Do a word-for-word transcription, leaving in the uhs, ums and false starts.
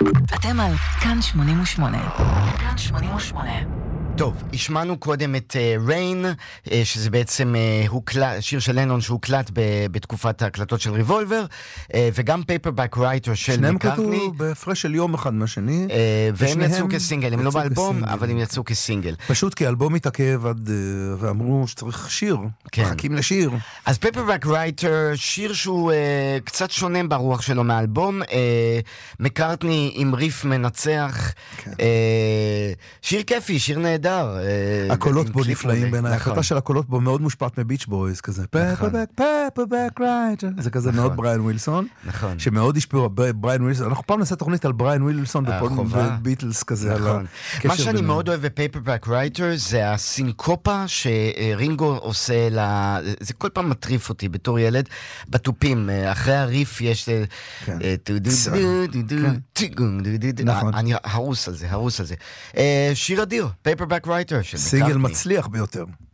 אתם על כאן שמונים ושמונה. כאן שמונים ושמונה. טוב, השמענו קודם את ריין, uh, uh, שזה בעצם uh, הוקלט, שיר של לנון שהוקלט ב- בתקופת ההקלטות של ריבולבר, uh, וגם פייפרבק רייטר של שניהם מקארטני. קלטו בהפרש של יום אחד מהשני. Uh, והם יצאו כסינגל, הם לא באלבום, כסינגל. אבל הם יצאו כסינגל. פשוט כי האלבום התעכב עד, uh, ואמרו שצריך שיר, כן. מחכים לשיר. אז פייפרבק רייטר, שיר שהוא uh, קצת שונה ברוח שלו מהאלבום, uh, מקארטני עם ריף מנצח, כן. uh, שיר כיפי, שיר נהדר. הקולות בו נפלאים בעיניי, ההחלטה של הקולות בו מאוד מושפעת מביץ' בויז כזה, פפרבק, פפרבק רייטר, זה כזה מאוד בריין ווילסון, שמאוד השפיעו בריין ווילסון, אנחנו פעם נעשה תוכנית על בריין ווילסון וביטלס כזה. מה שאני מאוד אוהב בפייפרבק רייטר זה הסינקופה שרינגו עושה, זה כל פעם מטריף אותי בתור ילד, בטופים, אחרי הריף יש אני הרוס על זה, הרוס על זה. שיר אדיר, פייפרבק רייטר. סינגל מצליח ביותר.